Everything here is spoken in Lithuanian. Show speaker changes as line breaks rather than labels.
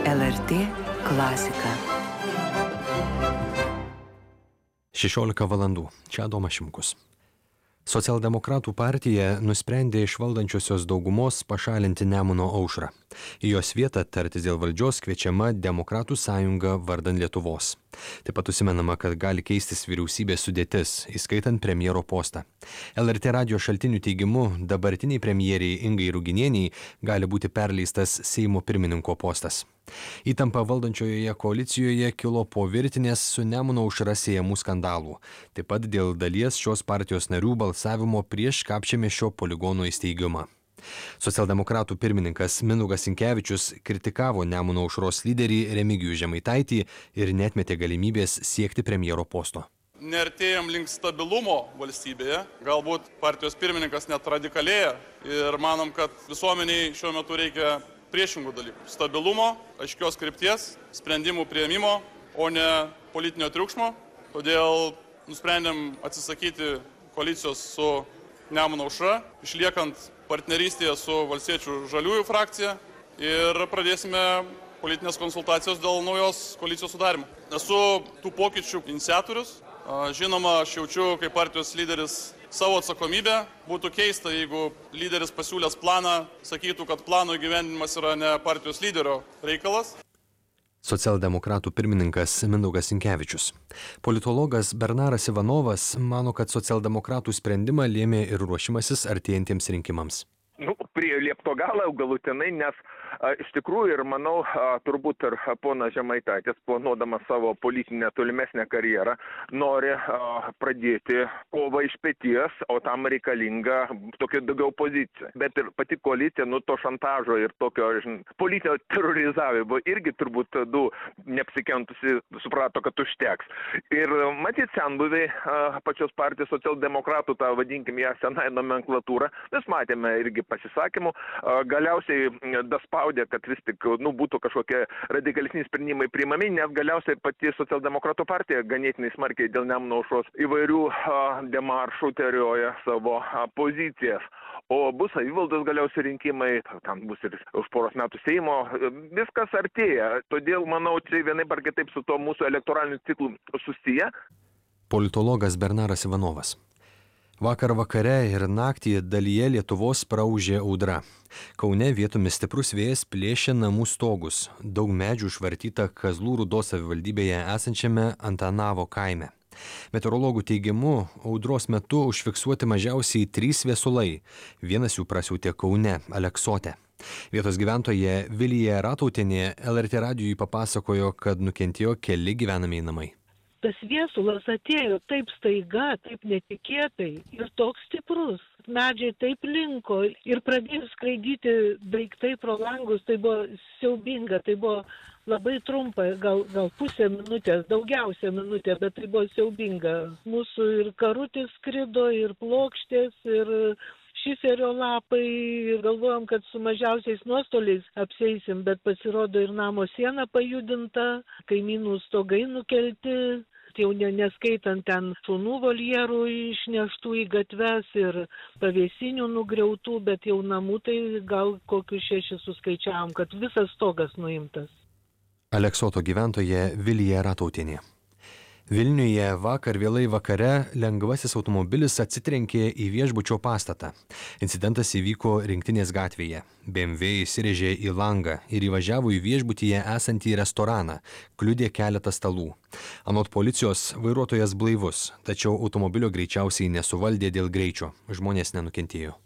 LRT klasika.
16 valandų. Čia Adomas Šimkus. Socialdemokratų partija nusprendė iš valdančiosios daugumos pašalinti Nemuno aušrą. Į jos vietą tartis dėl valdžios kviečiama Demokratų sąjunga vardan Lietuvos. Taip pat užsimenama, kad gali keistis vyriausybės sudėtis, įskaitant premjero postą. LRT radijo šaltinių teigimu, dabartiniai premjeriai Ingai Ruginieniai gali būti perleistas Seimo pirmininko postas. Įtampa valdančiojoje koalicijoje kilo po virtinės su Nemuno aušra siejamų skandalų. Taip pat dėl dalies šios partijos narių balsavimo prieš Kapčiamiesčio poligono įsteigimą. Socialdemokratų pirmininkas Mindaugas Sinkevičius kritikavo Nemuno aušros lyderį Remigijų Žemaitaitį ir neatmetė galimybės siekti premjero posto.
Neartėjom link stabilumo valstybėje, galbūt partijos pirmininkas net radikalėja ir manom, kad visuomeniai šiuo metu reikia priešingų dalykų. Stabilumo, aiškios krypties, sprendimų priėmimo, o ne politinio triukšmo. Todėl nusprendėm atsisakyti koalicijos su Nemuno aušra, išliekant partnerystėje su Valstiečių žaliųjų frakcija ir pradėsime politinės konsultacijos dėl naujos koalicijos sudarimo. Esu tų pokyčių iniciatorius. Žinoma, aš jaučiu kaip partijos lyderis savo atsakomybę. Būtų keista, jeigu lyderis pasiūlęs planą sakytų, kad plano įgyvendinimas yra ne partijos lyderio reikalas.
Socialdemokratų pirmininkas Mindaugas Sinkevičius. Politologas Bernaras Ivanovas mano, kad socialdemokratų sprendimą lėmė ir ruošimasis artėjantiems rinkimams.
Prie liepto galo galutinai, nes iš tikrųjų ir manau, turbūt ir ponas Žemaitaitis, planuodamas savo politinę tolimesnę karjerą, nori pradėti kovą iš peties, o tam reikalinga tokia daugiau pozicija. Bet ir pati koalicija, to šantažo ir tokio politinio terorizavimo irgi turbūt du neapsikentusi suprato, kad užteks. Ir matyt, senbuviai pačios partijos socialdemokratų, tą vadinkim ją senąją nomenklatūrą, mes matėme irgi pasisakymų, galiausiai daspaudė, kad vis tik būtų kažkokie radikalesni sprendimai priimami, nes galiausiai pati socialdemokratų partija ganėtinai smarkiai dėl Nemuno aušros įvairių demaršų terioja savo pozicijas. O bus savivaldos galiausiai rinkimai, ten bus ir už poros metų Seimo, viskas artėja. Todėl, manau, čia vienaip ar kitaip su to mūsų elektoraliniu ciklu susiję.
Politologas Bernaras Ivanovas. Vakar vakare ir naktį dalyje Lietuvos praūžė audra. Kaune vietomis stiprus vėjas plėšė namų stogus. Daug medžių išvartyta Kazlų Rūdos savivaldybėje esančiame Antanavo kaime. Meteorologų teigimu, audros metu užfiksuoti mažiausiai 3 viesulai. Vienas jų prasiautė Kaune, Aleksote. Vietos gyventoja Vilija Ratautienė LRT radijui papasakojo, kad nukentėjo keli gyvenamieji namai.
Tas viesulas atėjo taip staiga, taip netikėtai ir toks stiprus. Medžiai taip linko ir pradėjo skraidyti daiktai pro langus, tai buvo siaubinga, tai buvo labai trumpa, gal pusę minutės, daugiausia minutė, bet tai buvo siaubinga. Mūsų ir karutis skrido, ir plokštės, ir šiferio lapai, ir galvojom, kad su mažiausiais nuostoliais apseisim, bet pasirodo ir namo siena pajudinta, kaimynų stogai nukelti. Jau neskaitant ten šunų voljerų išneštų į gatves ir pavėsinių nugriautų, bet jau namų tai gal kokius 6 suskaičiavom, kad visas stogas nuimtas.
Aleksoto gyventoja Vilija Ratautienė. Vilniuje vakar vėlai vakare lengvasis automobilis atsitrenkė į viešbučio pastatą. Incidentas įvyko Rinktinės gatvėje. BMW įsirėžė į langą ir įvažiavo į viešbutyje esantį restoraną, kliudė keletą stalų. Anot policijos, vairuotojas blaivus, tačiau automobilio greičiausiai nesuvaldė dėl greičio. Žmonės nenukentėjo.